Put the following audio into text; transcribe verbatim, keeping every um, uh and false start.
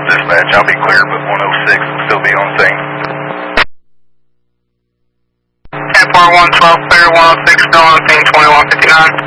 Dispatch, I'll be clear, but one oh six will still be on scene. ten four one twelve clear, one oh six still on scene, twenty-one fifty-nine.